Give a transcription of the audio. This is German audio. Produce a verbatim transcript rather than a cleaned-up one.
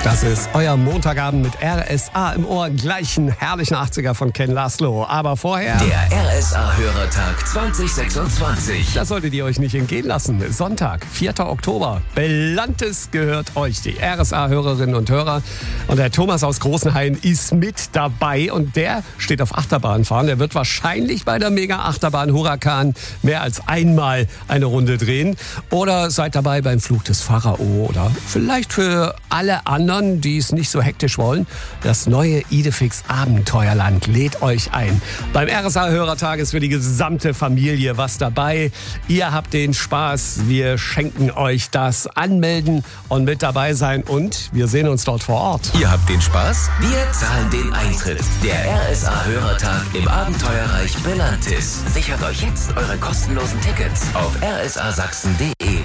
Das ist euer Montagabend mit R S A im Ohr. Gleich ein herrlichen achtziger von Ken Laszlo. Aber vorher... Der R S A-Hörertag zwanzig sechsundzwanzig. Das solltet ihr euch nicht entgehen lassen. Sonntag, vierter Oktober. Belantes gehört euch, die R S A-Hörerinnen und Hörer. Und der Thomas aus Großenhain ist mit dabei. Und der steht auf Achterbahnfahren. Der wird wahrscheinlich bei der Mega-Achterbahn Huracan mehr als einmal eine Runde drehen. Oder seid dabei beim Flug des Pharao. Oder vielleicht für alle anderen, die es nicht so hektisch wollen. Das neue Idefix Abenteuerland lädt euch ein. Beim R S A-Hörertag ist für die gesamte Familie was dabei. Ihr habt den Spaß. Wir schenken euch das. Anmelden und mit dabei sein. Und wir sehen uns dort vor Ort. Ihr habt den Spaß? Wir zahlen den Eintritt. Der R S A-Hörertag im Abenteuerreich Belantis. Sichert euch jetzt eure kostenlosen Tickets auf r s a sachsen punkt d e.